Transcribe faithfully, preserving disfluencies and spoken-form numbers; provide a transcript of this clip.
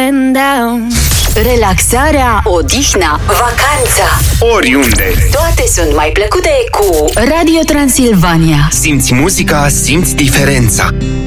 and down. Relaxarea, odihna, vacanța, oriunde. toate sunt mai plăcute cu Radio Transilvania. Simți muzica, simți diferența.